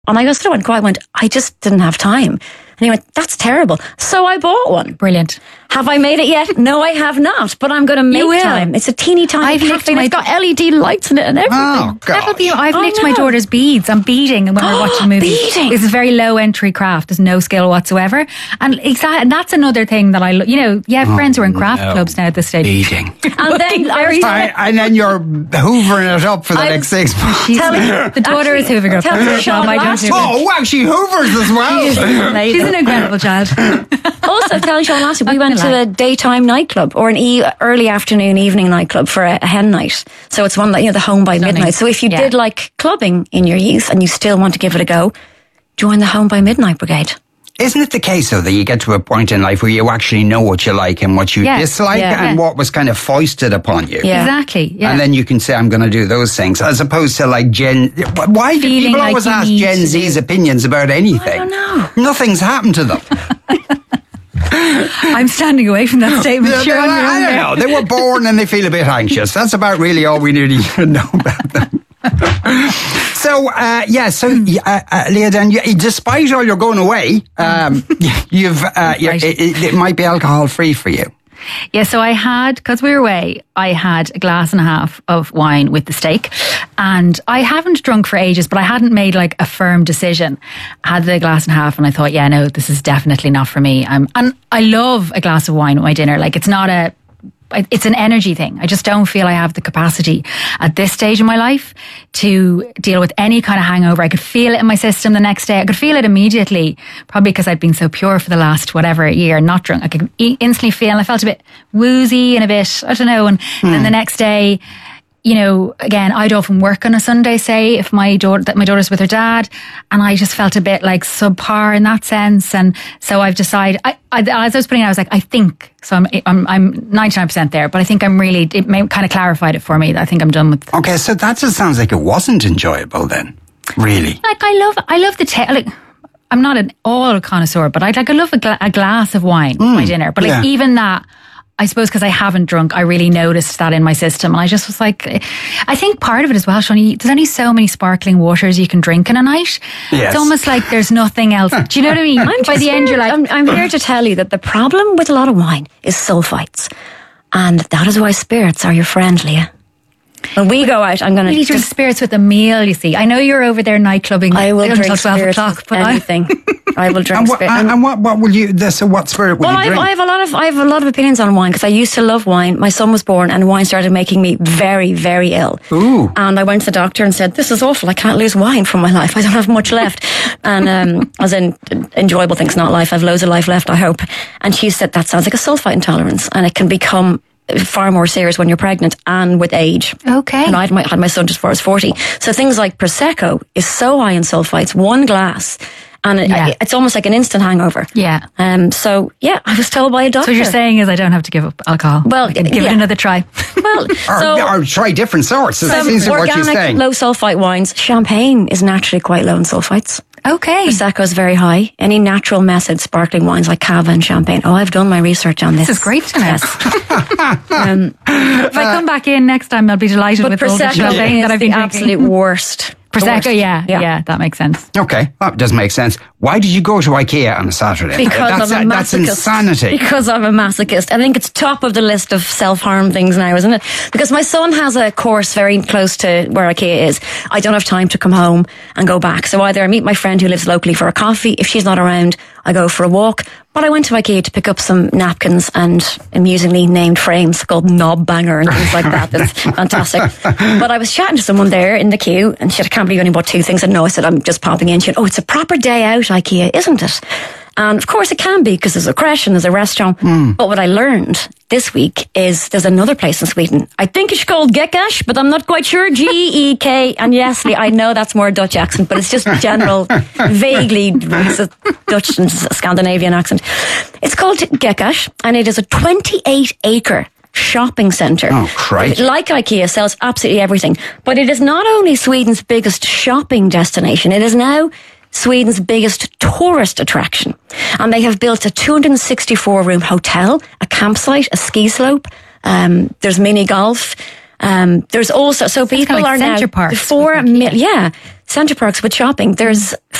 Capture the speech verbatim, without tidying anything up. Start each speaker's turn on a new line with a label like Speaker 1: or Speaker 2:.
Speaker 1: And I goes, no, and I went, I just didn't have time. And he went, that's terrible. So I bought one.
Speaker 2: Brilliant.
Speaker 1: Have I made it yet? No, I have not. But I'm going to make time. It's a teeny tiny
Speaker 2: I've
Speaker 1: cafe. My... It's got L E D lights in it and everything.
Speaker 3: Oh, God.
Speaker 2: That'll be, I've
Speaker 1: Oh,
Speaker 2: nicked
Speaker 1: no.
Speaker 2: my daughter's beads. I'm beading when we're watching movies.
Speaker 1: Beading.
Speaker 2: It's a very low entry craft. There's no skill whatsoever. And exactly, and that's another thing that I, lo- you know, you have
Speaker 3: Oh,
Speaker 2: friends who are in craft
Speaker 3: no.
Speaker 2: clubs now at this stage.
Speaker 3: Beading.
Speaker 1: And then I was
Speaker 3: I, and then you're hoovering it up for the
Speaker 1: I-
Speaker 3: next six months.
Speaker 2: She's, the daughter is hoovering up.
Speaker 1: tell me, Sean,
Speaker 2: No, I don't
Speaker 1: last
Speaker 2: do
Speaker 1: week-
Speaker 2: it.
Speaker 3: Oh, wow, she hoovers as well.
Speaker 2: She's an incredible child.
Speaker 1: Also, telling Sean last week, we
Speaker 2: Not
Speaker 1: went
Speaker 2: gonna
Speaker 1: to
Speaker 2: lie.
Speaker 1: a daytime nightclub or an e- early afternoon evening nightclub for a, a hen night. So it's one that, you know, the home by
Speaker 2: Stunning.
Speaker 1: midnight. So if you
Speaker 2: Yeah.
Speaker 1: did like clubbing in your youth and you still want to give it a go, join the home by midnight brigade.
Speaker 3: Isn't it the case, though, that you get to a point in life where you actually know what you like and what you
Speaker 2: Yeah,
Speaker 3: dislike
Speaker 1: yeah.
Speaker 3: and what was kind of foisted upon you?
Speaker 1: Yeah.
Speaker 2: Exactly. Yeah.
Speaker 3: And then you can say, I'm going to do those things, as opposed to like Gen... Why do
Speaker 2: Feeling
Speaker 3: people
Speaker 2: like
Speaker 3: always
Speaker 2: you
Speaker 3: ask
Speaker 2: need
Speaker 3: Gen
Speaker 2: to
Speaker 3: Z's opinions about anything?
Speaker 1: I don't know.
Speaker 3: Nothing's happened to them.
Speaker 2: I'm standing away from that statement.
Speaker 3: Yeah,
Speaker 2: You're
Speaker 3: they-
Speaker 2: on your
Speaker 3: I
Speaker 2: own
Speaker 3: don't
Speaker 2: there.
Speaker 3: know. They were born and they feel a bit anxious. That's about really all we need to even know about them. So, uh, yeah, so, uh, uh, Leah, then, you, despite all your going away, um, you've, uh, you,
Speaker 2: Right.
Speaker 3: it, it, it might be alcohol free for you.
Speaker 2: Yeah, so I had, because we were away, I had a glass and a half of wine with the steak. And I haven't drunk for ages, but I hadn't made like a firm decision. I had the glass and a half and I thought, yeah, no, this is definitely not for me. Um, and I love a glass of wine with my dinner. Like, it's not a, it's an energy thing. I just don't feel I have the capacity at this stage in my life to deal with any kind of hangover. I could feel it in my system the next day. I could feel it immediately, probably because I'd been so pure for the last whatever year, not drunk. I could e- instantly feel, and I felt a bit woozy and a bit, I don't know. And then the next day, you know, again, I'd often work on a Sunday, say, if my daughter, that my daughter's with her dad, and I just felt a bit like subpar in that sense. And so I've decided, I, I, as I was putting it, I was like, I think, so I'm, I'm, I'm ninety-nine percent there, but I think I'm really, it may, kind of clarified it for me. I think I'm done with.
Speaker 3: Okay, so that just sounds like it wasn't enjoyable then. Really?
Speaker 2: Like, I love, I love the, ta- like, I'm not an all connoisseur, but I like, I love a, gla- a glass of wine with my dinner. But like,
Speaker 3: yeah.
Speaker 2: even that, I suppose because I haven't drunk, I really noticed that in my system. And I just was like, I think part of it as well, Sean, you, there's only so many sparkling waters you can drink in a night.
Speaker 3: Yes.
Speaker 2: It's almost like there's nothing else. Do you know what I mean?
Speaker 1: I'm
Speaker 2: By
Speaker 1: just
Speaker 2: the end,
Speaker 1: here-
Speaker 2: you're like,
Speaker 1: I'm, I'm here to tell you that the problem with a lot of wine is sulfites. And that is why spirits are your friend, Leah. When we go out, I'm going
Speaker 2: you
Speaker 1: to
Speaker 2: need to drink spirits with a meal, you see. I know you're over there night clubbing.
Speaker 1: I will
Speaker 2: until
Speaker 1: drink
Speaker 2: twelve
Speaker 1: spirits
Speaker 2: o'clock,
Speaker 1: with
Speaker 2: but I,
Speaker 1: anything. I will drink
Speaker 3: And what,
Speaker 1: spirits.
Speaker 3: and, and what, what will you, the- so what spirit will
Speaker 1: Well,
Speaker 3: you
Speaker 1: I have,
Speaker 3: drink?
Speaker 1: I have a lot of I have a lot of opinions on wine because I used to love wine. My son was born, and wine started making me very, very ill.
Speaker 3: Ooh.
Speaker 1: And I went to the doctor and said, "This is awful. I can't lose wine from my life. I don't have much left." And um, as in enjoyable things, not life. I've loads of life left, I hope. And she said that sounds like a sulfite intolerance, and it can become far more serious when you're pregnant and with age.
Speaker 2: Okay.
Speaker 1: And I had my, had my son just before I was forty. So things like Prosecco is so high in sulfites, one glass, and it,
Speaker 2: Yeah.
Speaker 1: it's almost like an instant hangover.
Speaker 2: Yeah.
Speaker 1: Um. So yeah, I was told by a doctor.
Speaker 2: So what you're saying is I don't have to give up alcohol.
Speaker 1: Well,
Speaker 2: I can give
Speaker 1: yeah.
Speaker 2: it another try.
Speaker 1: Well,
Speaker 3: Or,
Speaker 1: so
Speaker 3: or try different sorts. It
Speaker 1: some
Speaker 3: seems to what she's
Speaker 1: organic
Speaker 3: saying.
Speaker 1: low sulfite wines. Champagne is naturally quite low in sulfites.
Speaker 2: Okay.
Speaker 1: Prosecco is very high. Any natural method sparkling wines like Cava and Champagne. Oh, I've done my research on this.
Speaker 2: This is great to know.
Speaker 1: Yes. um,
Speaker 2: If I come back in next time, I'll be delighted
Speaker 1: but
Speaker 2: with all the
Speaker 1: Prosecco
Speaker 2: champagne
Speaker 1: is
Speaker 2: that I've
Speaker 1: the
Speaker 2: been drinking.
Speaker 1: absolute worst. The
Speaker 2: Prosecco,
Speaker 1: worst.
Speaker 2: yeah, yeah, that makes sense.
Speaker 3: Okay, that does make sense. Why did you go to IKEA on a Saturday?
Speaker 1: Because
Speaker 3: that's,
Speaker 1: I'm a
Speaker 3: that's
Speaker 1: masochist.
Speaker 3: insanity.
Speaker 1: Because I'm a masochist. I think it's top of the list of self-harm things now, isn't it? Because my son has a course very close to where IKEA is. I don't have time to come home and go back. So either I meet my friend who lives locally for a coffee. If she's not around, I go for a walk. But I went to IKEA to pick up some napkins and amusingly named frames called Knob Banger and things like that. That's fantastic. But I was chatting to someone there in the queue and she said, I can't believe you only bought two things. And no, I said, I'm just popping in. She said, oh, it's a proper day out, IKEA, isn't it? And of course it can be because there's a creche and there's a restaurant. Mm. But what I learned this week is there's another place in Sweden. I think it's called Gekas, but I'm not quite sure. G E K. And yes, I know that's more a Dutch accent, but it's just general, vaguely it's a Dutch and Scandinavian accent. It's called Gekas and it is a twenty-eight acre shopping centre.
Speaker 3: Oh, Christ.
Speaker 1: Like IKEA, sells absolutely everything. But it is not only Sweden's biggest shopping destination, it is now Sweden's biggest tourist attraction. And they have built a two hundred sixty-four room hotel, a campsite, a ski slope. Um, there's mini golf. Um, there's also, so people
Speaker 2: kind of like
Speaker 1: are now,
Speaker 2: Centre Parks,
Speaker 1: four
Speaker 2: I think,
Speaker 1: mil, yeah. Centre Parks with shopping. There's